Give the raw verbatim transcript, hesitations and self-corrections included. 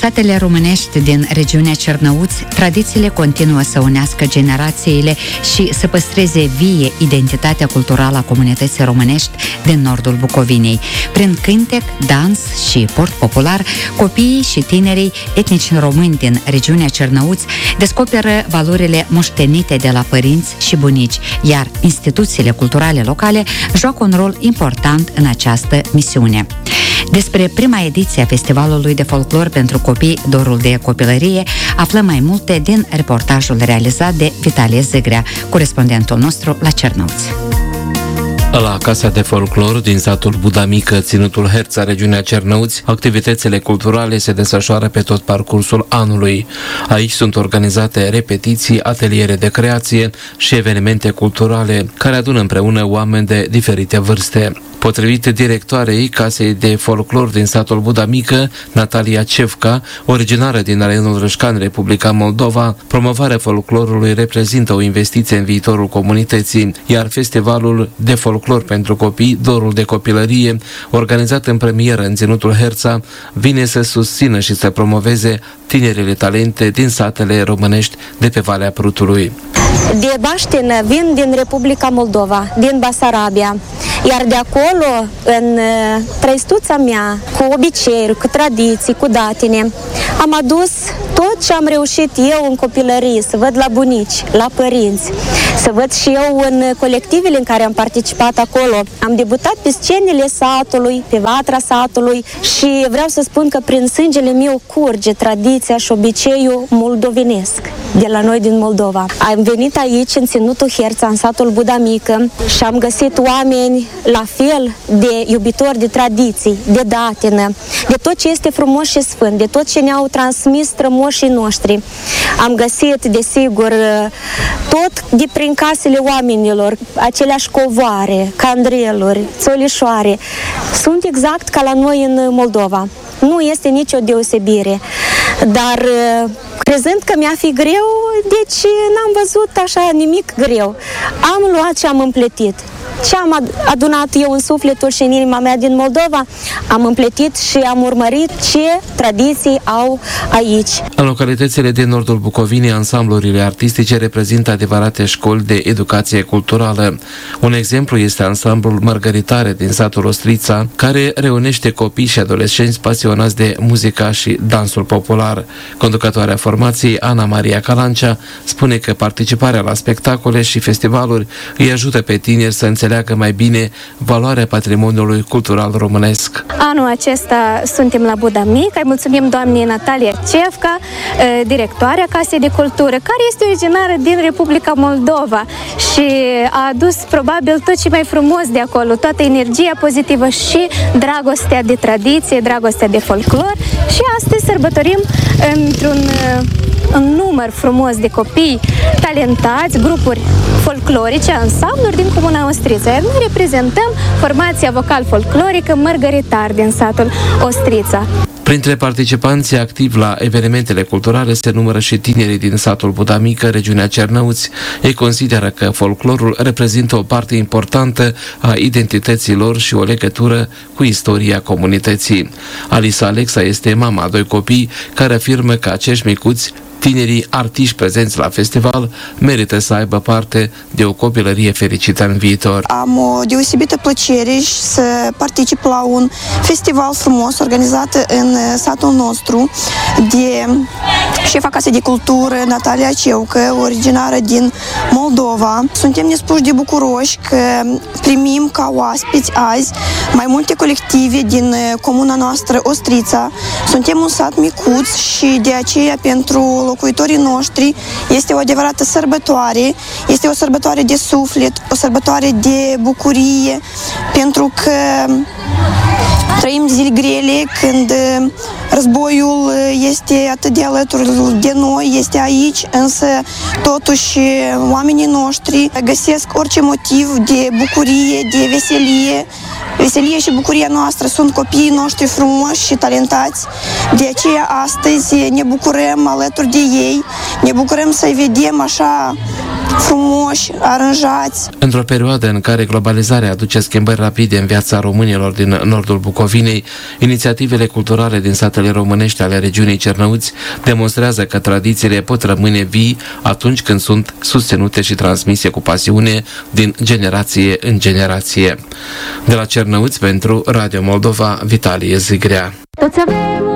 satele românești din regiunea Cernăuți, tradițiile continuă să unească generațiile și să păstreze vie identitatea culturală a comunității românești din nordul Bucovinei. Prin cântec, dans și port popular, copiii și tinerii etnici români din regiunea Cernăuți descoperă valorile moștenite de la părinți și bunici, iar instituțiile culturale locale joacă un rol important în această misiune. Despre prima ediție a Festivalului de Folclor pentru Copii Dorul de Copilărie aflăm mai multe din reportajul realizat de Vitalie Zâgrea, corespondentul nostru la Cernăuți. La Casa de Folclor din satul Buda Mică, ținutul Herța, regiunea Cernăuți, activitățile culturale se desfășoară pe tot parcursul anului. Aici sunt organizate repetiții, ateliere de creație și evenimente culturale care adună împreună oameni de diferite vârste. Potrivit directoarei Casei de Folclor din satul Buda Mică, Natalia Cevca, originară din raionul Râșcan, Republica Moldova, promovarea folclorului reprezintă o investiție în viitorul comunității, iar Festivalul de Folclor pentru Copii, Dorul de Copilărie, organizat în premieră în ținutul Herța, vine să susțină și să promoveze tinerile talente din satele românești de pe Valea Prutului. De Baștină vin din Republica Moldova, din Basarabia, iar de acolo, în trăistuța mea, cu obiceiuri, cu tradiții, cu datine, am adus tot ce am reușit eu în copilărie, să văd la bunici, la părinți, să văd și eu în colectivele în care am participat acolo. Am debutat pe scenele satului, pe vatra satului și vreau să spun că prin sângele meu curge tradiția și obiceiul moldovenesc de la noi din Moldova. Am venit aici în ținutul Herța, în satul Buda Mică și am găsit oameni la fel de iubitori de tradiții, de datină, de tot ce este frumos și sfânt, de tot ce ne-au transmis strămoșii noștri. Am găsit, desigur, tot de prin casele oamenilor, aceleași covoare, candreluri, țolișoare. Sunt exact ca la noi în Moldova. Nu este nicio deosebire. Dar crezând că mi-a fi greu, deci n-am văzut așa nimic greu. Am luat și am împletit. Ce am adunat eu în sufletul și în inima mea din Moldova, am împletit și am urmărit ce tradiții au aici. În localitățile din nordul Bucovinei, ansamblurile artistice reprezintă adevărate școli de educație culturală. Un exemplu este ansamblul Mărgăritare din satul Ostrița, care reunește copii și adolescenți pasionați de muzica și dansul popular. Conducătoarea formației, Ana Maria Calancea, spune că participarea la spectacole și festivaluri îi ajută pe tineri să înțeleagă mai bine valoarea patrimoniului cultural românesc. Anul acesta suntem la Buda Mică. Îi mulțumim doamnei Natalia Cevca, directoarea Casei de Cultură, care este originară din Republica Moldova și a adus probabil tot ce mai frumos de acolo, toată energia pozitivă și dragostea de tradiție, dragostea de folclor și astăzi sărbătorim într-un un număr frumos de copii talentați, grupuri folclorice, ansambluri din Comuna Ostrița. Iar noi reprezentăm formația vocal-folclorică Mărgăritar din satul Ostrița. Printre participanții activi la evenimentele culturale se numără și tinerii din satul Buda Mică, regiunea Cernăuți. Ei consideră că folclorul reprezintă o parte importantă a identității lor și o legătură cu istoria comunității. Alisa Alexa este mama a doi copii care afirmă că acești micuți tinerii artiști prezenți la festival merită să aibă parte de o copilărie fericită în viitor. Am o deosebită plăcere să particip la un festival frumos organizat în satul nostru de șefa Casei de Cultură Natalia Cevca, originară din Moldova. Suntem nespuși de bucuroși că primim ca oaspeți azi mai multe colective din comuna noastră Ostrița. Suntem un sat micuț și de aceea pentru locuitorii noștri este o adevărată sărbătoare, este o sărbătoare de suflet, o sărbătoare de bucurie, pentru că trăim zile grele când războiul este atât de alături de noi, este aici, însă totuși oamenii noștri găsesc orice motiv de bucurie, de veselie. Veselia și bucuria noastră sunt copiii noștri frumoși și talentați, de aceea astăzi ne bucurăm alături de ei, ne bucurăm să-i vedem așa frumoși, aranjați. Într-o perioadă în care globalizarea aduce schimbări rapide în viața românilor din nordul Bucovinei, inițiativele culturale din satele românești ale regiunii Cernăuți demonstrează că tradițiile pot rămâne vii atunci când sunt susținute și transmise cu pasiune din generație în generație. De la Cernăuți pentru Radio Moldova, Vitalie Zigrea.